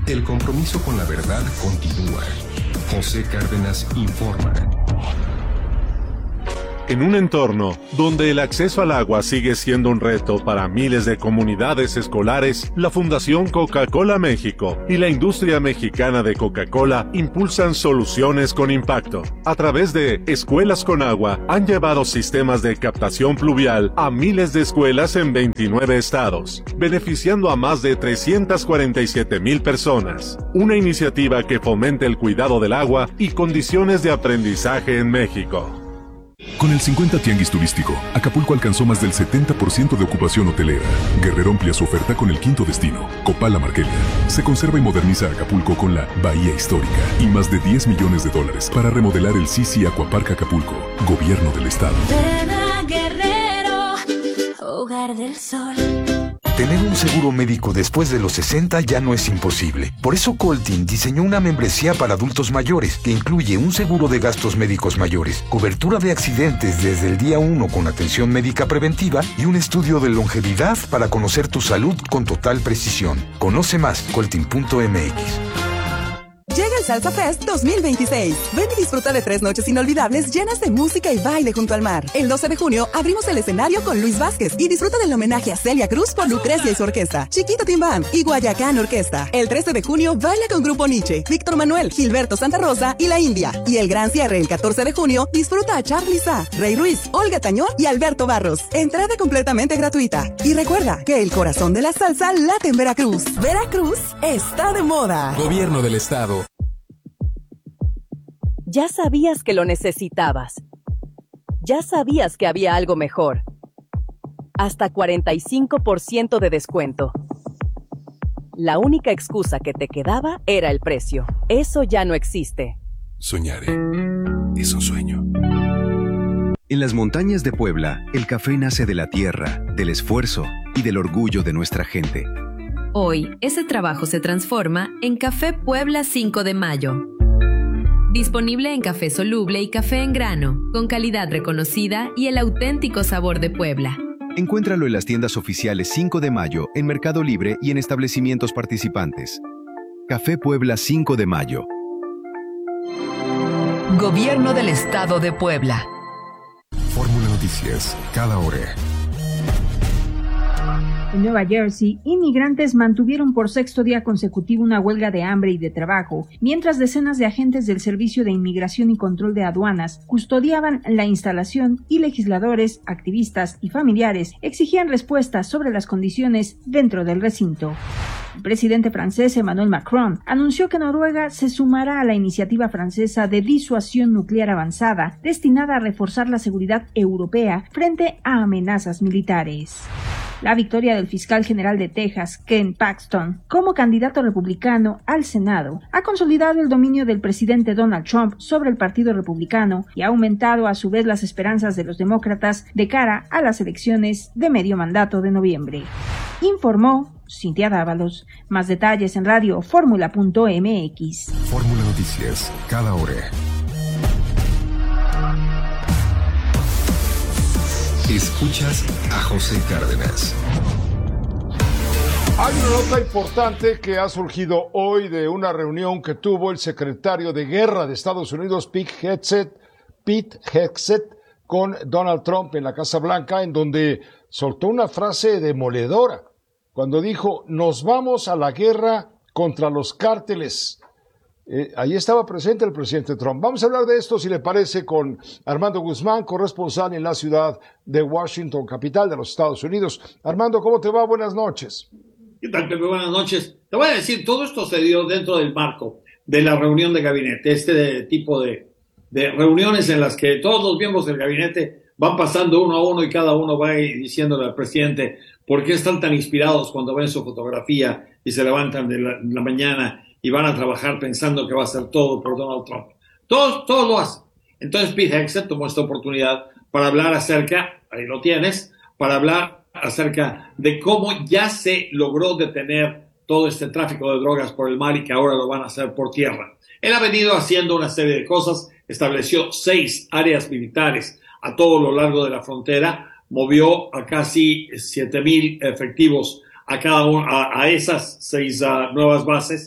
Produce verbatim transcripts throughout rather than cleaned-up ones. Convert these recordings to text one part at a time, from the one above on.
El compromiso con la verdad continúa. José Cárdenas informa. En un entorno donde el acceso al agua sigue siendo un reto para miles de comunidades escolares, la Fundación Coca-Cola México y la industria mexicana de Coca-Cola impulsan soluciones con impacto. A través de Escuelas con Agua, han llevado sistemas de captación pluvial a miles de escuelas en veintinueve estados, beneficiando a más de trescientas cuarenta y siete mil personas. Una iniciativa que fomenta el cuidado del agua y condiciones de aprendizaje en México. Con el cincuenta Tianguis Turístico, Acapulco alcanzó más del setenta por ciento de ocupación hotelera. Guerrero amplia su oferta con el quinto destino, Copala Marquelia. Se conserva y moderniza Acapulco con la Bahía Histórica y más de diez millones de dólares para remodelar el Sisi Aquapark Acapulco, Gobierno del Estado. Ven a Guerrero, Hogar del Sol. Tener un seguro médico después de los sesenta ya no es imposible. Por eso Coltin diseñó una membresía para adultos mayores que incluye un seguro de gastos médicos mayores, cobertura de accidentes desde el día uno con atención médica preventiva y un estudio de longevidad para conocer tu salud con total precisión. Conoce más, coltin punto m x. Llega el Salsa Fest dos mil veintiséis. Ven y disfruta de tres noches inolvidables llenas de música y baile junto al mar. El doce de junio abrimos el escenario con Luis Vázquez y disfruta del homenaje a Celia Cruz por Lucrecia y su orquesta, Chiquito Tim Bam y Guayacán Orquesta. El trece de junio baila con Grupo Nietzsche, Víctor Manuel, Gilberto Santa Rosa y La India. Y el gran cierre el catorce de junio disfruta a Charly Sa, Rey Ruiz, Olga Tañón y Alberto Barros. Entrada completamente gratuita. Y recuerda que el corazón de la salsa late en Veracruz. Veracruz está de moda. Gobierno del Estado. Ya sabías que lo necesitabas. Ya sabías que había algo mejor. Hasta cuarenta y cinco por ciento de descuento. La única excusa que te quedaba era el precio. Eso ya no existe. Soñaré. Es un sueño. En las montañas de Puebla, el café nace de la tierra, del esfuerzo y del orgullo de nuestra gente. Hoy, ese trabajo se transforma en Café Puebla cinco de mayo. Disponible en café soluble y café en grano, con calidad reconocida y el auténtico sabor de Puebla. Encuéntralo en las tiendas oficiales cinco de mayo, en Mercado Libre y en establecimientos participantes. Café Puebla cinco de mayo. Gobierno del Estado de Puebla. Fórmula Noticias, cada hora. En Nueva Jersey, inmigrantes mantuvieron por sexto día consecutivo una huelga de hambre y de trabajo, mientras decenas de agentes del Servicio de Inmigración y Control de Aduanas custodiaban la instalación y legisladores, activistas y familiares exigían respuestas sobre las condiciones dentro del recinto. El presidente francés Emmanuel Macron anunció que Noruega se sumará a la iniciativa francesa de disuasión nuclear avanzada destinada a reforzar la seguridad europea frente a amenazas militares. La victoria del fiscal general de Texas, Ken Paxton, como candidato republicano al Senado, ha consolidado el dominio del presidente Donald Trump sobre el Partido Republicano y ha aumentado a su vez las esperanzas de los demócratas de cara a las elecciones de medio mandato de noviembre. Informó Cintia Dávalos. Más detalles en radio fórmula punto m x. Fórmula Noticias, cada hora. Escuchas a José Cárdenas. Hay una nota importante que ha surgido hoy de una reunión que tuvo el secretario de Guerra de Estados Unidos, Pete Hegseth, Pete Hegseth, con Donald Trump en la Casa Blanca, en donde soltó una frase demoledora cuando dijo: nos vamos a la guerra contra los cárteles. Eh, ahí estaba presente el presidente Trump. Vamos a hablar de esto, si le parece, con Armando Guzmán, corresponsal en la ciudad de Washington, capital de los Estados Unidos. Armando, ¿cómo te va? Buenas noches. ¿Qué tal, Pepe? Buenas noches. Te voy a decir, todo esto se dio dentro del marco de la reunión de gabinete, este de, tipo de, de reuniones en las que todos los miembros del gabinete van pasando uno a uno y cada uno va diciéndole al presidente por qué están tan inspirados cuando ven su fotografía y se levantan de la, de la mañana y van a trabajar pensando que va a hacer todo por Donald Trump. Todos, todos lo hacen. Entonces Pete Hegseth tomó esta oportunidad para hablar acerca, ahí lo tienes, para hablar acerca de cómo ya se logró detener todo este tráfico de drogas por el mar y que ahora lo van a hacer por tierra. Él ha venido haciendo una serie de cosas, estableció seis áreas militares a todo lo largo de la frontera, movió a casi siete mil efectivos a cada uno, a, a esas seis uh, nuevas bases,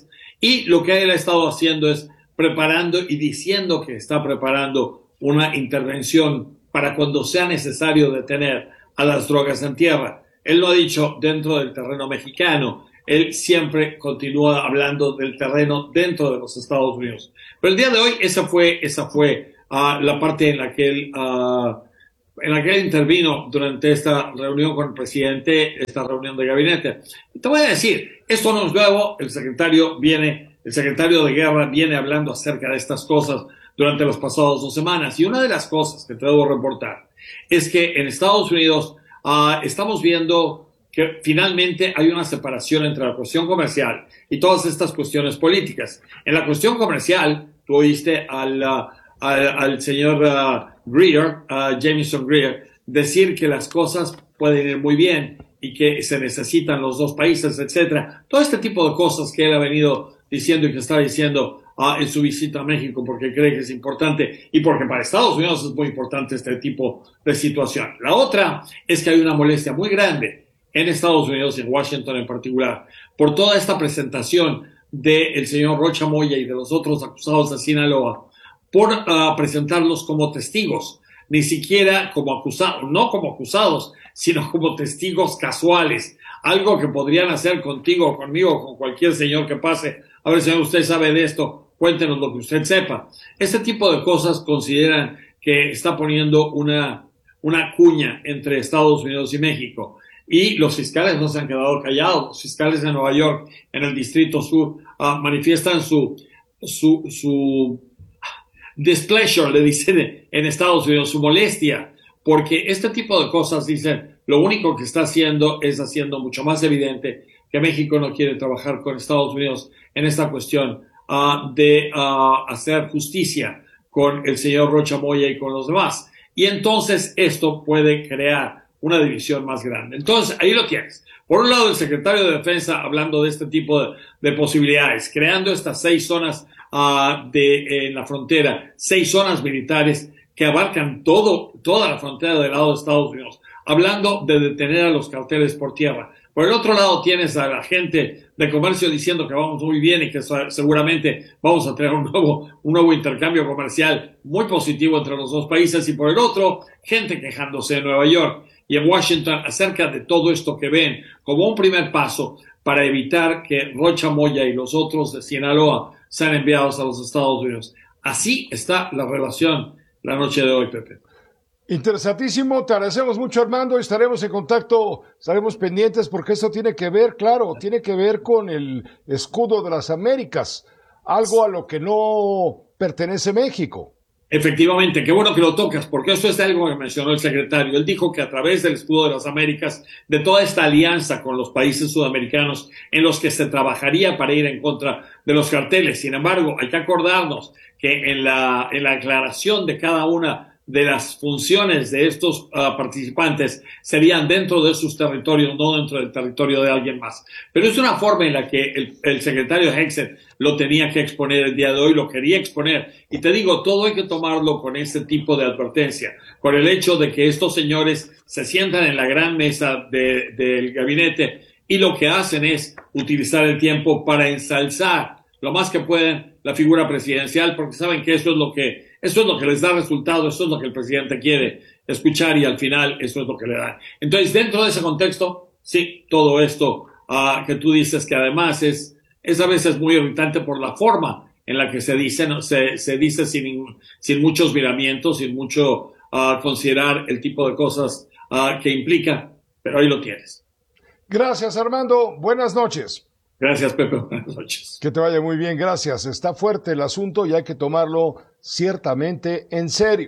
Y lo que él ha estado haciendo es preparando y diciendo que está preparando una intervención para cuando sea necesario detener a las drogas en tierra. Él lo ha dicho dentro del terreno mexicano. Él siempre continúa hablando del terreno dentro de los Estados Unidos. Pero el día de hoy esa fue, esa fue uh, la parte en la que él, uh, en la que él intervino durante esta reunión con el presidente, esta reunión de gabinete. Y te voy a decir, esto no es nuevo. El secretario viene, el secretario de Guerra viene hablando acerca de estas cosas durante las pasadas dos semanas. Y una de las cosas que te debo reportar es que en Estados Unidos uh, estamos viendo que finalmente hay una separación entre la cuestión comercial y todas estas cuestiones políticas. En la cuestión comercial, tú oíste al, uh, al, al señor uh, Greer, uh, Jamieson Greer, decir que las cosas pueden ir muy bien y que se necesitan los dos países, etcétera. Todo este tipo de cosas que él ha venido diciendo y que está diciendo uh, en su visita a México porque cree que es importante y porque para Estados Unidos es muy importante este tipo de situación. La otra es que hay una molestia muy grande en Estados Unidos, en Washington en particular, por toda esta presentación del señor Rocha Moya y de los otros acusados de Sinaloa, por uh, presentarlos como testigos, ni siquiera como acusados, no como acusados, sino como testigos casuales, algo que podrían hacer contigo o conmigo o con cualquier señor que pase. A ver, señor, usted sabe de esto, cuéntenos lo que usted sepa. Este tipo de cosas consideran que está poniendo una, una cuña entre Estados Unidos y México. Y los fiscales no se han quedado callados. Los fiscales de Nueva York, en el Distrito Sur, uh, manifiestan su, su, su displeasure, le dicen en Estados Unidos, su molestia, porque este tipo de cosas, dicen, lo único que está haciendo es haciendo mucho más evidente que México no quiere trabajar con Estados Unidos en esta cuestión uh, de uh, hacer justicia con el señor Rocha Moya y con los demás. Y entonces esto puede crear una división más grande. Entonces, ahí lo tienes. Por un lado, el secretario de Defensa hablando de este tipo de, de posibilidades, creando estas seis zonas uh, de, en la frontera, seis zonas militares que abarcan todo, toda la frontera del lado de Estados Unidos, hablando de detener a los carteles por tierra. Por el otro lado, tienes a la gente de comercio diciendo que vamos muy bien y que seguramente vamos a tener un nuevo, un nuevo intercambio comercial muy positivo entre los dos países. Y por el otro, gente quejándose en Nueva York y en Washington acerca de todo esto que ven como un primer paso para evitar que Rocha Moya y los otros de Sinaloa sean enviados a los Estados Unidos. Así está la relación la noche de hoy, Pepe. Interesantísimo, te agradecemos mucho, Armando, estaremos en contacto, estaremos pendientes porque esto tiene que ver, claro, tiene que ver con el escudo de las Américas, algo a lo que no pertenece México. Efectivamente, qué bueno que lo tocas, porque eso es algo que mencionó el secretario. Él dijo que a través del escudo de las Américas, de toda esta alianza con los países sudamericanos en los que se trabajaría para ir en contra de los carteles. Sin embargo, hay que acordarnos que en la, en la aclaración de cada una de las funciones de estos uh, participantes serían dentro de sus territorios, no dentro del territorio de alguien más. Pero es una forma en la que el, el secretario Hegseth lo tenía que exponer el día de hoy, lo quería exponer. Y te digo, todo hay que tomarlo con este tipo de advertencia, con el hecho de que estos señores se sientan en la gran mesa de, del gabinete y lo que hacen es utilizar el tiempo para ensalzar lo más que pueden la figura presidencial, porque saben que eso es lo que, eso es lo que les da resultado, eso es lo que el presidente quiere escuchar y al final eso es lo que le dan. Entonces, dentro de ese contexto, sí, todo esto uh, que tú dices que además es, es a veces muy irritante por la forma en la que se dice, ¿no? se, se dice sin, sin muchos miramientos, sin mucho uh, considerar el tipo de cosas uh, que implica, pero ahí lo tienes. Gracias, Armando. Buenas noches. Gracias, Pepe. Buenas noches. Que te vaya muy bien, gracias. Está fuerte el asunto y hay que tomarlo ciertamente en serio.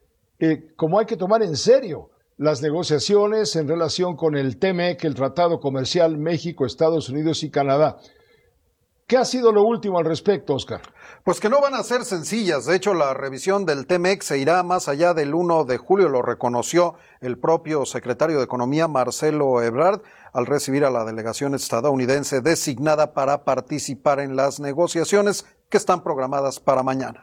Eh, como hay que tomar en serio las negociaciones en relación con el T M E C, el Tratado Comercial México, Estados Unidos y Canadá. ¿Qué ha sido lo último al respecto, Oscar? Pues que no van a ser sencillas. De hecho, la revisión del T M E C se irá más allá del uno de julio, lo reconoció el propio secretario de Economía, Marcelo Ebrard, al recibir a la delegación estadounidense designada para participar en las negociaciones que están programadas para mañana.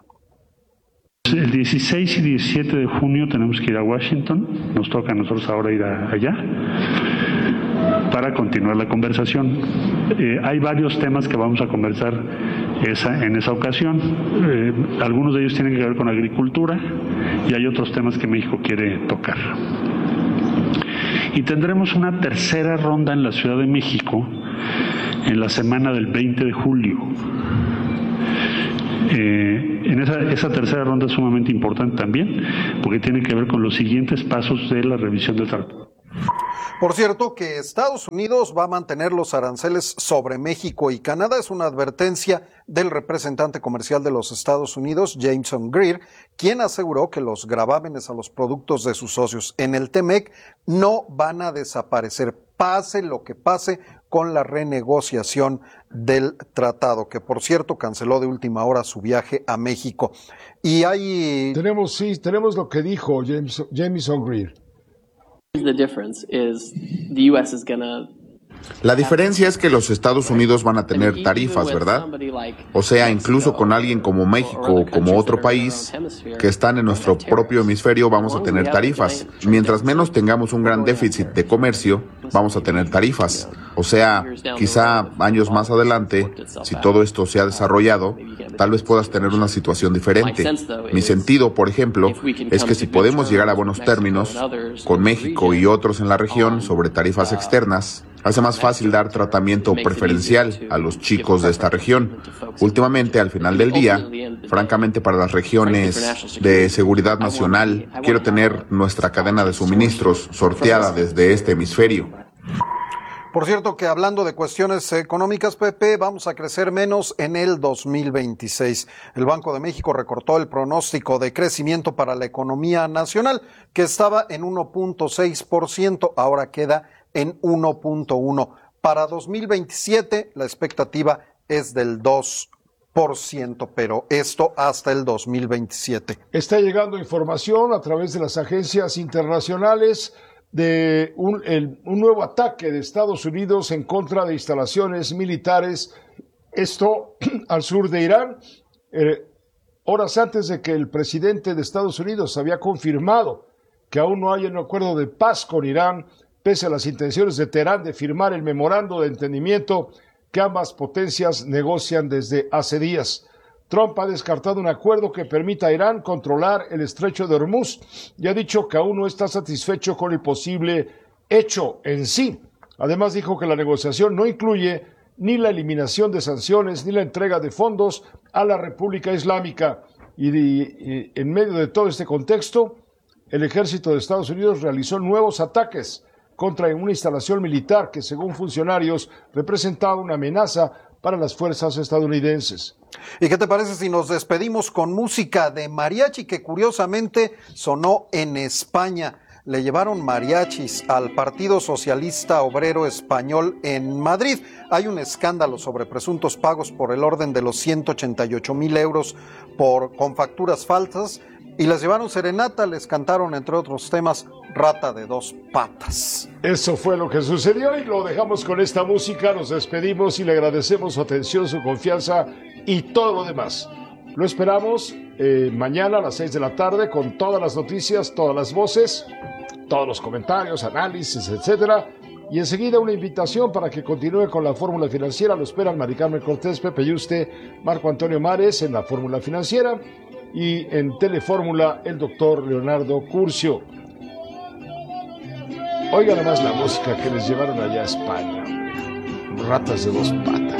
El dieciséis y diecisiete de junio tenemos que ir a Washington, nos toca a nosotros ahora ir a, allá. para continuar la conversación. Eh, hay varios temas que vamos a conversar esa, en esa ocasión. Eh, algunos de ellos tienen que ver con agricultura y hay otros temas que México quiere tocar. Y tendremos una tercera ronda en la Ciudad de México en la semana del veinte de julio. Eh, en esa, esa tercera ronda es sumamente importante también, porque tiene que ver con los siguientes pasos de la revisión del tratado. Por cierto, que Estados Unidos va a mantener los aranceles sobre México y Canadá es una advertencia del representante comercial de los Estados Unidos, Jameson Greer, quien aseguró que los gravámenes a los productos de sus socios en el T M E C no van a desaparecer, pase lo que pase con la renegociación del tratado, que por cierto canceló de última hora su viaje a México. Y hay... Tenemos, sí, tenemos lo que dijo James, Jameson Greer. The difference is the U S is gonna La diferencia es que los Estados Unidos van a tener tarifas, ¿verdad? O sea, incluso con alguien como México o como otro país que están en nuestro propio hemisferio, vamos a tener tarifas. Mientras menos tengamos un gran déficit de comercio, vamos a tener tarifas. O sea, quizá años más adelante, si todo esto se ha desarrollado, tal vez puedas tener una situación diferente. Mi sentido, por ejemplo, es que si podemos llegar a buenos términos con México y otros en la región sobre tarifas externas, hace más fácil dar tratamiento preferencial a los chicos de esta región. Últimamente, al final del día, francamente para las regiones de seguridad nacional, quiero tener nuestra cadena de suministros sorteada desde este hemisferio. Por cierto que hablando de cuestiones económicas, Pepe, vamos a crecer menos en el dos mil veintiséis. El Banco de México recortó el pronóstico de crecimiento para la economía nacional, que estaba en uno punto seis por ciento, ahora queda en uno punto uno. Para dos mil veintisiete la expectativa es del dos por ciento, pero esto hasta el dos mil veintisiete. Está llegando información a través de las agencias internacionales de un, el, un nuevo ataque de Estados Unidos en contra de instalaciones militares, esto al sur de Irán, eh, horas antes de que el presidente de Estados Unidos había confirmado que aún no hay un acuerdo de paz con Irán, pese a las intenciones de Teherán de firmar el memorando de entendimiento que ambas potencias negocian desde hace días. Trump ha descartado un acuerdo que permita a Irán controlar el estrecho de Hormuz y ha dicho que aún no está satisfecho con el posible hecho en sí. Además dijo que la negociación no incluye ni la eliminación de sanciones ni la entrega de fondos a la República Islámica. Y, de, y en medio de todo este contexto, el ejército de Estados Unidos realizó nuevos ataques contra una instalación militar que, según funcionarios, representaba una amenaza para las fuerzas estadounidenses. ¿Y qué te parece si nos despedimos con música de mariachi que curiosamente sonó en España? Le llevaron mariachis al Partido Socialista Obrero Español en Madrid. Hay un escándalo sobre presuntos pagos por el orden de los ciento ochenta y ocho mil euros por, con facturas falsas. Y les llevaron serenata, les cantaron, entre otros temas, Rata de dos patas. Eso fue lo que sucedió y lo dejamos con esta música. Nos despedimos y le agradecemos su atención, su confianza y todo lo demás. Lo esperamos eh, mañana a las seis de la tarde con todas las noticias, todas las voces, todos los comentarios, análisis, etcétera. Y enseguida una invitación para que continúe con la Fórmula Financiera. Lo esperan Mari Carmen Cortés, Pepe Yuste, Marco Antonio Mares en la Fórmula Financiera. Y en Telefórmula, el doctor Leonardo Curcio. Oigan además la música que les llevaron allá a España. Ratas de dos patas.